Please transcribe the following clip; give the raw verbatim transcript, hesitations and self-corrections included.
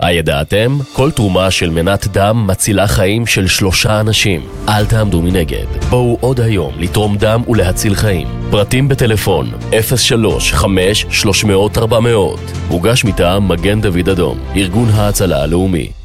הידעתם? כל תרומה של מנת דם מצילה חיים של שלושה אנשים. אל תעמדו מנגד. בואו עוד היום לתרום דם ולהציל חיים. פרטים בטלפון אפס שלוש חמש שלוש מאות ארבע מאות. הוגש מטעם מגן דוד אדום, ארגון ההצלה הלאומי.